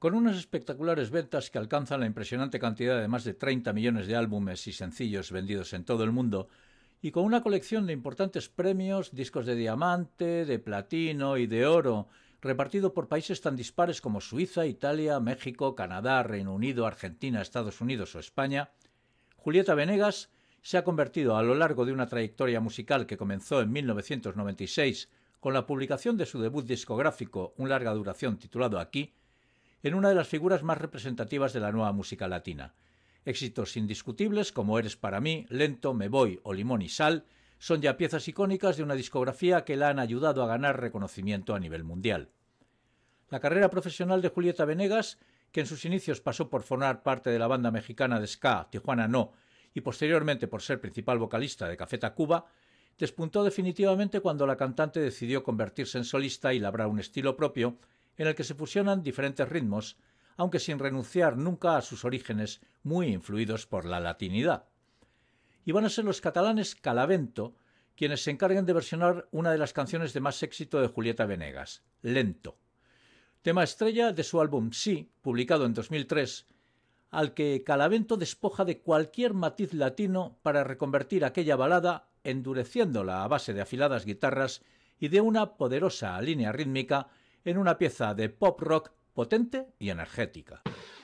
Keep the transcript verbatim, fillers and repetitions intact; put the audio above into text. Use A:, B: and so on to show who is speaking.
A: Con unas espectaculares ventas que alcanzan la impresionante cantidad de más de treinta millones de álbumes y sencillos vendidos en todo el mundo, y con una colección de importantes premios, discos de diamante, de platino y de oro, repartido por países tan dispares como Suiza, Italia, México, Canadá, Reino Unido, Argentina, Estados Unidos o España, Julieta Venegas se ha convertido a lo largo de una trayectoria musical que comenzó en mil novecientos noventa y seis con la publicación de su debut discográfico, un larga duración titulado Aquí, en una de las figuras más representativas de la nueva música latina. Éxitos indiscutibles como Eres para mí, Lento, Me voy o Limón y sal son ya piezas icónicas de una discografía que la han ayudado a ganar reconocimiento a nivel mundial. La carrera profesional de Julieta Venegas, que en sus inicios pasó por formar parte de la banda mexicana de ska Tijuana No y posteriormente por ser principal vocalista de Café Tacuba, despuntó definitivamente cuando la cantante decidió convertirse en solista y labrar un estilo propio en el que se fusionan diferentes ritmos, aunque sin renunciar nunca a sus orígenes muy influidos por la latinidad. Y van a ser los catalanes Calavento quienes se encarguen de versionar una de las canciones de más éxito de Julieta Venegas, Lento, tema estrella de su álbum Sí, publicado en dos mil tres, al que Calavento despoja de cualquier matiz latino para reconvertir aquella balada, endureciéndola a base de afiladas guitarras y de una poderosa línea rítmica en una pieza de pop rock potente y energética.